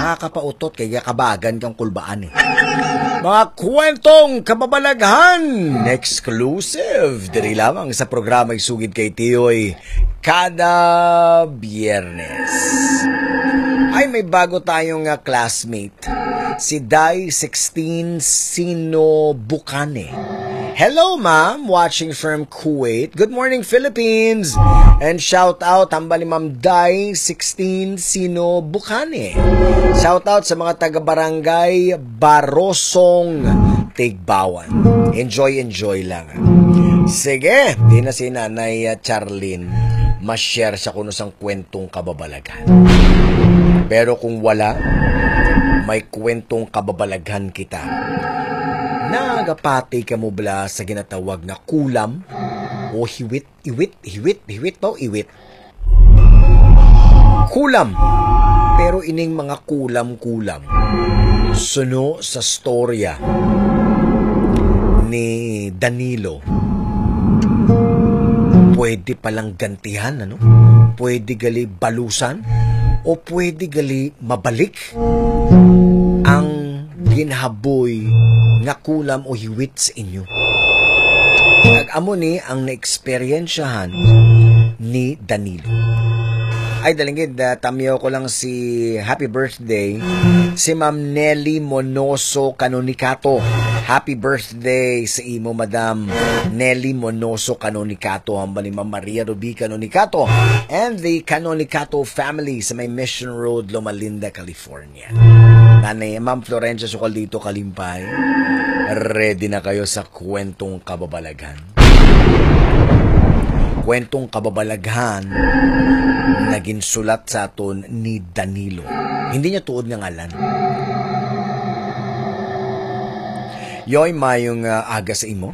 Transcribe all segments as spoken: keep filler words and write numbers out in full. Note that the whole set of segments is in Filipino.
nakakapautot kaya kabagan kang kulbaan eh. Mga kwentong kababalaghan, exclusive, diri lamang sa programa Isugid kay Tiyoy kada Biyernes. Ay, may bago tayong uh, classmate, si Dai sixteen Sino Bucane. Hello, ma'am. Watching from Kuwait. Good morning, Philippines. And shout out, hamba ni Ma'am Dai sixteen Sino Bucane. Shout out sa mga taga-barangay Barosong, Tigbawan. Enjoy, enjoy lang. Sige, di na si Nanay Charlene ma-share sa kuno sang kwentong kababalaghan. Pero kung wala, may kwentong kababalaghan kita. Nagapati ka mo bala sa ginatawag na kulam o hiwit, iwit, hiwit, hiwit ba o iwit? Kulam. Pero ining mga kulam-kulam suno sa storya ni Danilo. Pwede palang gantihan, ano? Pwede gali balusan o pwede gali mabalik ang ginhaboy nga kulam o hiwit sa inyo. Nag-amo ni ang na-experiensyahan ni Danilo. Ay, dalingid, uh, tamiyo ko lang si happy birthday, si Ma'am Nelly Monoso Canonicato. Happy birthday sa imo, Madam Nelly Monoso Canonicato, hamba ni Ma'am Maria Ruby Canonicato and the Canonicato family sa may Mission Road, Loma Linda, California. Nanay, Ma'am Florencia Sukaldito Kalimpay, ready na kayo sa kwentong kababalaghan. Kwentong kababalaghan naging sulat sa aton ni Danilo. Hindi niya tuod ng ngalan. Yoy, mayong uh, aga sa imo.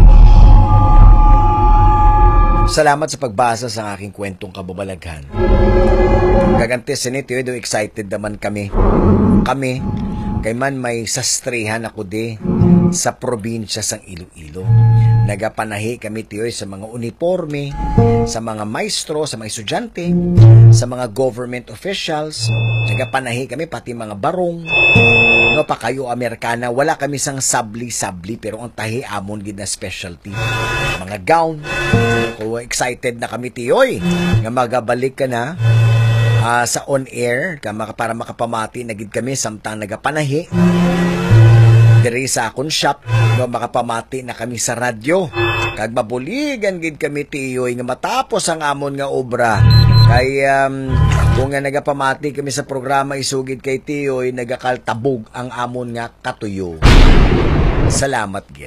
Salamat sa pagbasa sa aking kwentong kababalaghan. Gaganti sinito, do excited naman kami. Kami, kay man may sastrihan ako di sa probinsya sang Iloilo. Nagapanahi kami tiyoy sa mga uniforme, sa mga maestro, sa mga estudyante, sa mga government officials. Nagapanahi kami pati mga barong. No pa kayo Amerikana, wala kami sang sabli-sabli pero ang tahi amon gid na specialty. Mga gown. Ko excited na kami tiyoy nga magabalik ka na uh, sa on air ka para makapamati na gid kami samtang nagapanahi. Diri sa akong shop, no, makapamati na kami sa radyo. Kag mabuligan gid kami tiyoy nga matapos ang amon nga obra. Kay um, kung nga nagapamati kami sa programa Isugid kay Tiyoy, nagakaltabog ang amon nga katuyo. Salamat gid.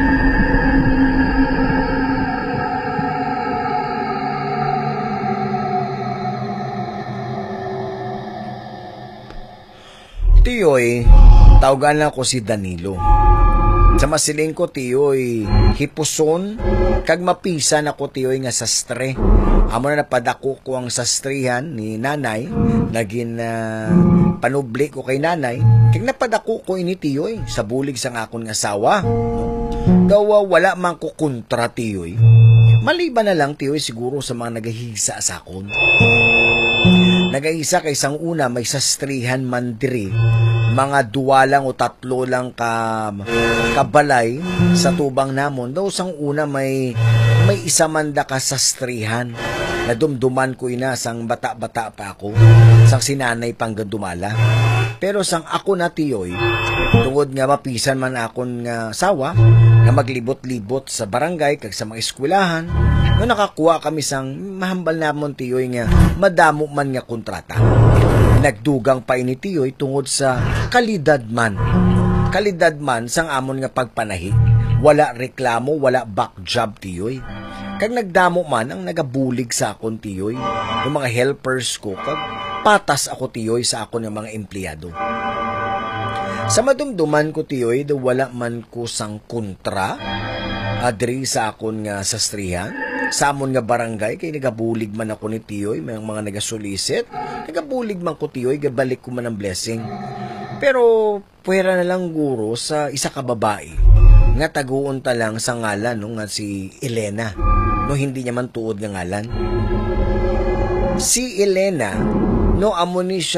Tiyoy, tawagan lang ko si Danilo. Sa masiling ko, Tiyoy, hipuson, kag mapisan ako, Tiyoy, nga sastre. Amo na napadako ko ang sastrihan ni nanay, naging uh, panubli ko kay nanay, kag napadako ko ini, Tiyoy, sa bulig sa akong asawa. Daw wala man ko kontra, Tiyoy. Maliban na lang, Tiyoy, siguro sa mga nagahisa sa akon. Nagahisa kay isang una, may sastrihan man diri, mga duwa lang o tatlo lang ka kabalay sa tubang namon. Daw sang una may may isa man da ka sastrihan. Nadumduman ko ina sang bata-bata pa ako, sang sinanay pang dumala. Pero sang ako na Tiyoy, tungod nga mapisan man akon nga sawa, nga maglibot-libot sa barangay kag sa mga eskwelahan, no nakakuha kami sang mahambal namon Tiyoy nga madamo man nga kontrata. Nagdugang pa ini Tiyoy tungod sa kalidad man. Kalidad man sang amon nga pagpanahi. Wala reklamo, wala back job Tiyoy. Kag nagdamo man ang nagabulig sa akon Tiyoy, yung mga helpers ko, kag patas ako Tiyoy sa akon ng mga empleyado. Sa madumduman ko Tiyoy, do wala man ko sang kontra adri sa akon nga sastrihan. Sa amon nga barangay, kay nagabulig man ako ni Tiyoy, may mga nagasulisit, nagabulig man ko Tiyoy, gabalik ko man ang blessing. Pero puwera na lang guro sa isa ka babae nga taguon ta lang sa ngalan no, nga si Elena, no hindi niya man tuod nga ngalan. Si Elena, no amo ni siya